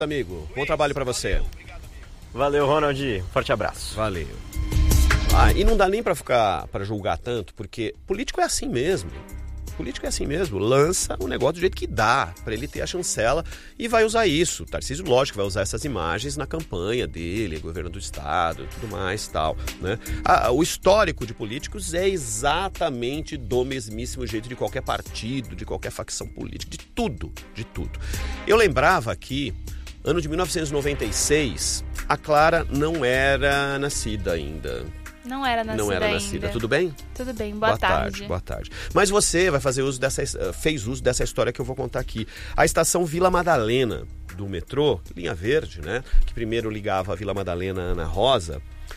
amigo. Bom trabalho para você. Valeu, Ronald. Forte abraço. Valeu. E não dá nem para julgar tanto, porque político é assim mesmo. Político é assim mesmo, lança o negócio do jeito que dá, para ele ter a chancela e vai usar isso. Tarcísio, lógico, vai usar essas imagens na campanha dele, governo do estado, tudo mais, tal, né? O histórico de políticos é exatamente do mesmíssimo jeito de qualquer partido, de qualquer facção política, de tudo. Eu lembrava aqui, ano de 1996, a Clara não era nascida ainda. Não era nascida. Tudo bem? Tudo bem, boa tarde. Boa tarde. Mas você vai fazer fez uso dessa história que eu vou contar aqui. A estação Vila Madalena do metrô, linha verde, né? Que primeiro ligava a Vila Madalena a Ana Rosa,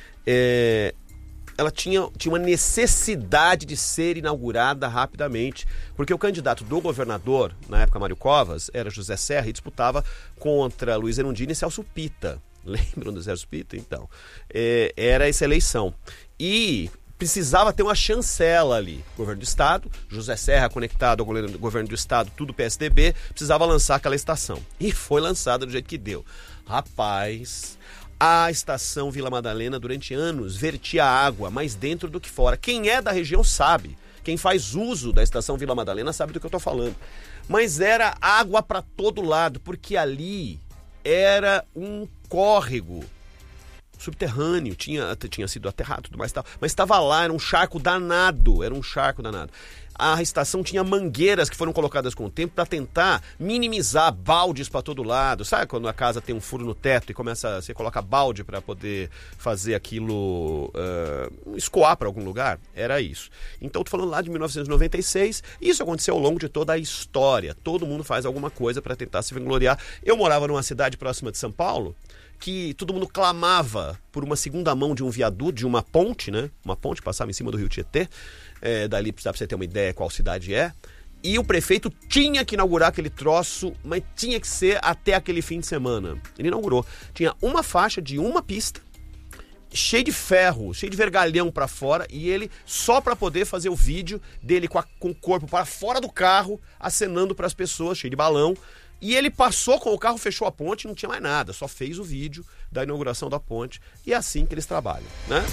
ela tinha uma necessidade de ser inaugurada rapidamente, porque o candidato do governador, na época Mário Covas, era José Serra e disputava contra Luiz Erundina e Celso Pitta. Lembram do Celso Pitta? Então, era essa eleição. E precisava ter uma chancela ali. Governo do Estado, José Serra conectado ao governo do Estado, tudo PSDB, precisava lançar aquela estação. E foi lançada do jeito que deu. Rapaz, a estação Vila Madalena durante anos vertia água mais dentro do que fora. Quem é da região sabe. Quem faz uso da estação Vila Madalena sabe do que eu estou falando. Mas era água para todo lado, porque ali era um córrego subterrâneo, tinha sido aterrado, tudo mais tal, mas estava lá, era um charco danado. A estação tinha mangueiras que foram colocadas com o tempo para tentar minimizar baldes para todo lado. Sabe quando a casa tem um furo no teto e você coloca balde para poder fazer aquilo escoar para algum lugar? Era isso. Então, estou falando lá de 1996. Isso aconteceu ao longo de toda a história. Todo mundo faz alguma coisa para tentar se vangloriar. Eu morava numa cidade próxima de São Paulo, que todo mundo clamava por uma segunda mão de um viaduto, de uma ponte, né? Uma ponte que passava em cima do rio Tietê. Dali dá pra você ter uma ideia qual cidade é. E o prefeito tinha que inaugurar aquele troço, mas tinha que ser até aquele fim de semana. Ele inaugurou. Tinha uma faixa de uma pista, cheio de ferro, cheio de vergalhão pra fora, e ele, só pra poder fazer o vídeo dele com o corpo para fora do carro, acenando pras pessoas, cheio de balão. E ele passou com o carro, fechou a ponte, não tinha mais nada, só fez o vídeo da inauguração da ponte. E é assim que eles trabalham, né?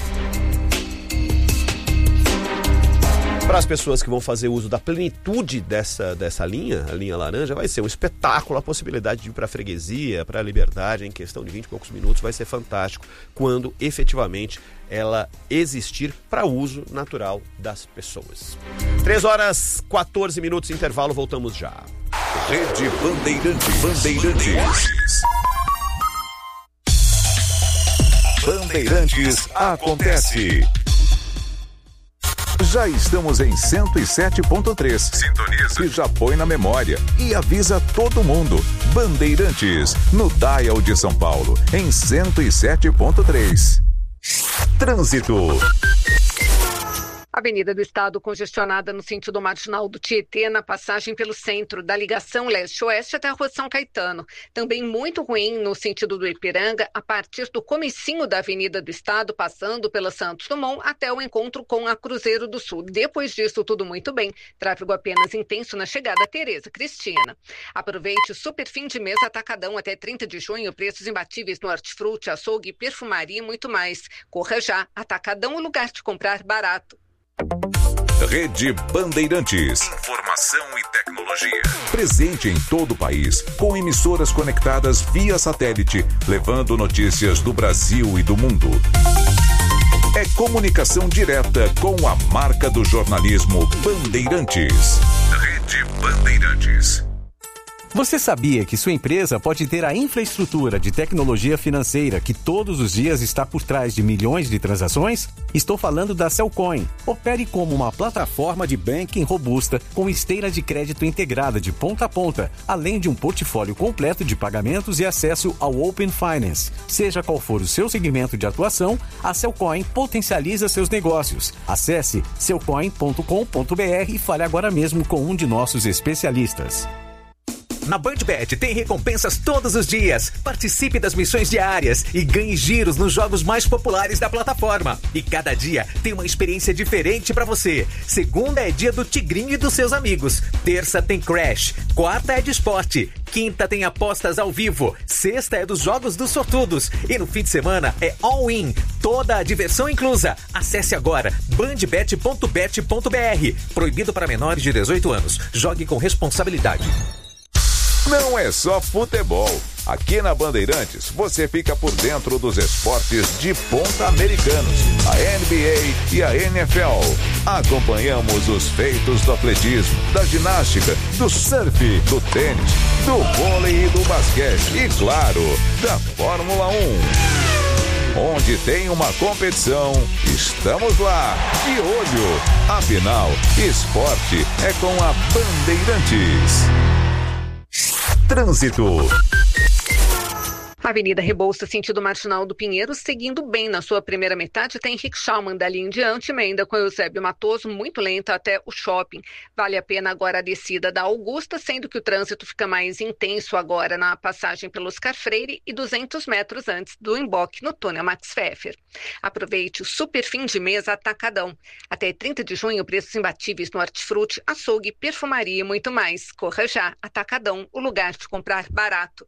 Para as pessoas que vão fazer uso da plenitude dessa linha, a linha laranja, vai ser um espetáculo. A possibilidade de ir para a freguesia, para a Liberdade, em questão de 20 e poucos minutos, vai ser fantástico quando efetivamente ela existir para uso natural das pessoas. 3h14, intervalo, voltamos já. Rede Bandeirantes. Bandeirantes acontece. Já estamos em 107.3. Sintoniza. E já põe na memória. E avisa todo mundo. Bandeirantes, no Dial de São Paulo, em 107.3. Trânsito. Avenida do Estado congestionada no sentido marginal do Tietê, na passagem pelo centro, da ligação leste-oeste até a rua São Caetano. Também muito ruim no sentido do Ipiranga, a partir do comecinho da Avenida do Estado, passando pela Santos Dumont, até o encontro com a Cruzeiro do Sul. Depois disso, tudo muito bem. Tráfego apenas intenso na chegada a Tereza Cristina. Aproveite o super fim de mês atacadão até 30 de junho, preços imbatíveis no hortifruti, açougue, perfumaria e muito mais. Corra já, Atacadão, o lugar de comprar barato. Rede Bandeirantes. Informação e tecnologia. Presente em todo o país, com emissoras conectadas via satélite, levando notícias do Brasil e do mundo. É comunicação direta com a marca do jornalismo Bandeirantes. Rede Bandeirantes. Você sabia que sua empresa pode ter a infraestrutura de tecnologia financeira que todos os dias está por trás de milhões de transações? Estou falando da Cellcoin. Opere como uma plataforma de banking robusta com esteira de crédito integrada de ponta a ponta, além de um portfólio completo de pagamentos e acesso ao Open Finance. Seja qual for o seu segmento de atuação, a Cellcoin potencializa seus negócios. Acesse cellcoin.com.br e fale agora mesmo com um de nossos especialistas. Na BandBet tem recompensas todos os dias. Participe das missões diárias e ganhe giros nos jogos mais populares da plataforma. E cada dia tem uma experiência diferente pra você. Segunda é dia do Tigrinho e dos seus amigos. Terça tem Crash. Quarta é de esporte. Quinta tem apostas ao vivo. Sexta é dos jogos dos sortudos. E no fim de semana é all-in. Toda a diversão inclusa. Acesse agora bandbet.bet.br. Proibido para menores de 18 anos. Jogue com responsabilidade. Não é só futebol. Aqui na Bandeirantes, você fica por dentro dos esportes de ponta americanos, a NBA e a NFL. Acompanhamos os feitos do atletismo, da ginástica, do surf, do tênis, do vôlei e do basquete e, claro, da Fórmula 1. Onde tem uma competição, estamos lá, de olho. Afinal, esporte é com a Bandeirantes. Trânsito. Avenida Rebouças, sentido Marginal do Pinheiro, seguindo bem na sua primeira metade, tem Rick Schaumann dali em diante, emenda com Eusébio Matoso, muito lenta até o shopping. Vale a pena agora a descida da Augusta, sendo que o trânsito fica mais intenso agora na passagem pelo Oscar Freire e 200 metros antes do emboque no túnel Max Pfeffer. Aproveite o super fim de mês Atacadão. Até 30 de junho, preços imbatíveis no hortifruti, açougue, perfumaria e muito mais. Corra já, Atacadão, o lugar de comprar barato.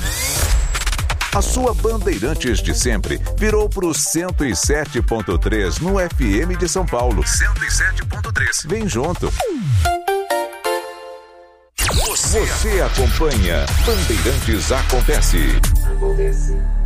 A sua Bandeirantes de sempre virou para o 107.3 no FM de São Paulo. 107.3. Vem junto. Você acompanha Bandeirantes Acontece.